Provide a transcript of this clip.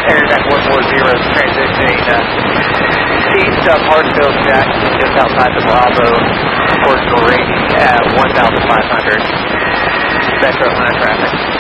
Airback 140 is transitioning east of Hartsfield Jackson, just outside the Bravo Portugal rating at 1,500 Metro Atlanta traffic.